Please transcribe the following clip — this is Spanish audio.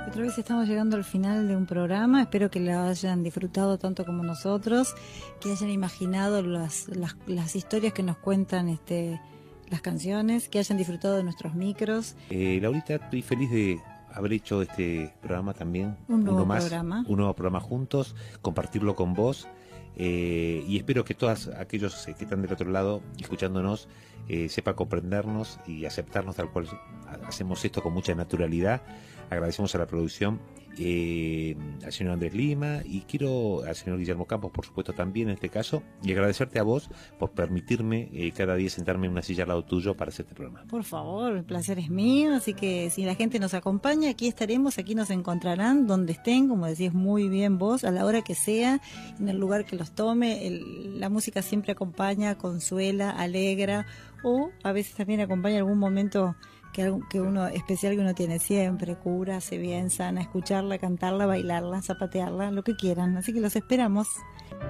Otra vez estamos llegando al final de un programa. Espero que lo hayan disfrutado tanto como nosotros, que hayan imaginado las historias que nos cuentan las canciones, que hayan disfrutado de nuestros micros. Laurita, estoy feliz de haber hecho este programa también. Un nuevo programa juntos, compartirlo con vos. Y espero que todos aquellos que están del otro lado escuchándonos sepan comprendernos y aceptarnos tal cual hacemos esto con mucha naturalidad. Agradecemos a la producción, al señor Andrés Lima, y quiero al señor Guillermo Campos, por supuesto, también en este caso, y agradecerte a vos por permitirme cada día sentarme en una silla al lado tuyo para hacer este programa. Por favor, el placer es mío, así que si la gente nos acompaña, aquí estaremos, aquí nos encontrarán donde estén, como decís muy bien vos, a la hora que sea, en el lugar que los tome. La música siempre acompaña, consuela, alegra, o a veces también acompaña algún momento que uno especial que uno tiene siempre, cura, hace bien, sana, escucharla, cantarla, bailarla, zapatearla, lo que quieran. Así que los esperamos.